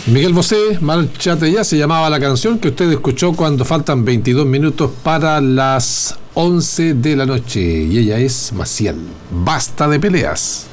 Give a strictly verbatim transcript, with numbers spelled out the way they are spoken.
Miguel Bosé, Márchate ya, se llamaba la canción que usted escuchó cuando faltan veintidós minutos para las once de la noche. Y ella es Maciel. Basta de peleas.